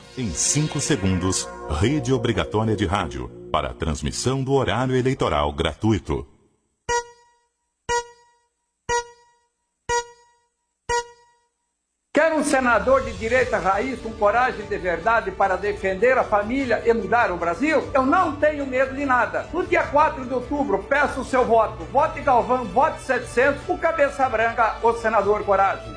Em 5 segundos, Rede Obrigatória de Rádio, para a transmissão do horário eleitoral gratuito. Quer um senador de direita raiz com coragem de verdade para defender a família e mudar o Brasil? Eu não tenho medo de nada. No dia 4 de outubro, peço o seu voto. Vote Galvão, vote 700, o cabeça branca, o senador Coragem.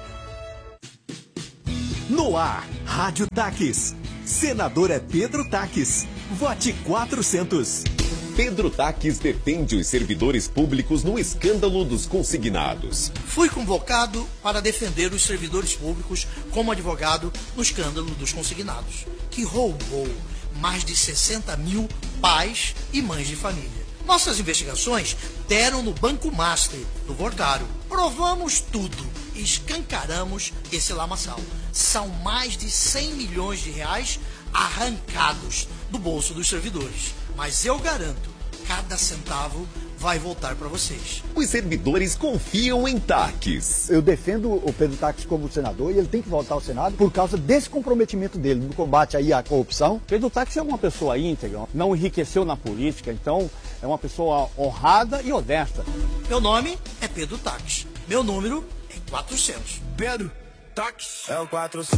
No ar, Rádio Taques. Senador é Pedro Taques. Vote 400. Pedro Taques defende os servidores públicos no escândalo dos consignados. Fui convocado para defender os servidores públicos como advogado no escândalo dos consignados, que roubou mais de 60 mil pais e mães de família. Nossas investigações deram no Banco Master do Vorcaro. Provamos tudo e escancaramos esse lamaçal. São mais de 100 milhões de reais arrancados do bolso dos servidores. Mas eu garanto, cada centavo vai voltar para vocês. Os servidores confiam em Taques. Eu defendo o Pedro Taques como senador e ele tem que voltar ao Senado por causa desse comprometimento dele no combate aí à corrupção. Pedro Taques é uma pessoa íntegra, não enriqueceu na política, então é uma pessoa honrada e honesta. Meu nome é Pedro Taques. Meu número é 400. Pedro Taques é o 400.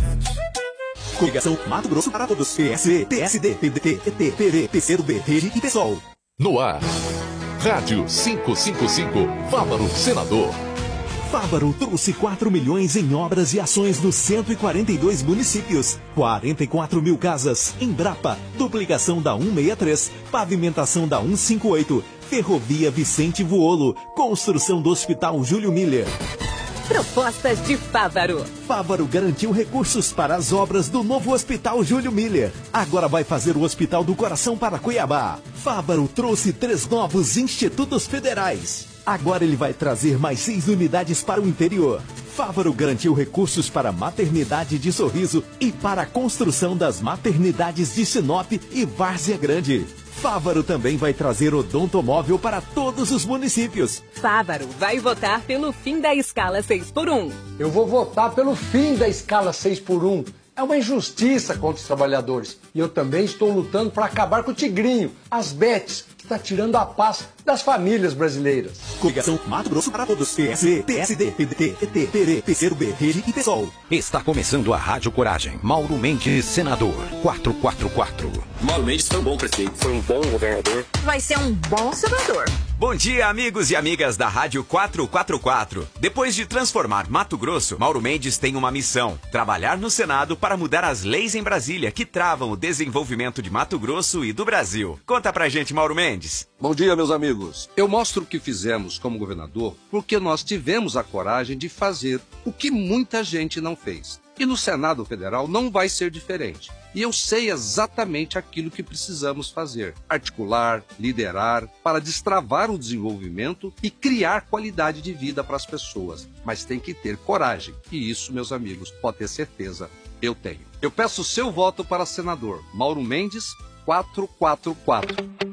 Coligação Mato Grosso para todos. PSE, PSD, PDT, PT, PV, PCdoB, Rede e PSOL. No ar, Rádio 555, Fávaro Senador. Fávaro trouxe 4 milhões em obras e ações nos 142 municípios. 44 mil casas. Embrapa, duplicação da 163, pavimentação da 158, Ferrovia Vicente Vuolo, construção do Hospital Júlio Miller. Propostas de Fávaro. Fávaro garantiu recursos para as obras do novo Hospital Júlio Miller. Agora vai fazer o Hospital do Coração para Cuiabá. Fávaro trouxe 3 novos institutos federais. Agora ele vai trazer mais 6 unidades para o interior. Fávaro garantiu recursos para a maternidade de Sorriso e para a construção das maternidades de Sinop e Várzea Grande. Fávaro também vai trazer odontomóvel para todos os municípios. Fávaro vai votar pelo fim da escala 6x1. Eu vou votar pelo fim da escala 6x1. É uma injustiça contra os trabalhadores. E eu também estou lutando para acabar com o tigrinho, as bets, que está tirando a paz das famílias brasileiras. Coligação Mato Grosso para todos. PSE, PSD, PDT, PT, PV, PCdoB, Rede e PSOL. Está começando a Rádio Coragem. Mauro Mendes, senador. 444. Mauro Mendes foi um bom prefeito, foi um bom governador. Vai ser um bom senador. Bom dia, amigos e amigas da Rádio 444. Depois de transformar Mato Grosso, Mauro Mendes tem uma missão: trabalhar no Senado para mudar as leis em Brasília que travam o desenvolvimento de Mato Grosso e do Brasil. Conta pra gente, Mauro Mendes. Bom dia, meus amigos. Eu mostro o que fizemos como governador porque nós tivemos a coragem de fazer o que muita gente não fez. E no Senado Federal não vai ser diferente. E eu sei exatamente aquilo que precisamos fazer: articular, liderar, para destravar o desenvolvimento e criar qualidade de vida para as pessoas. Mas tem que ter coragem. E isso, meus amigos, pode ter certeza, eu tenho. Eu peço o seu voto para senador. Mauro Mendes, 444.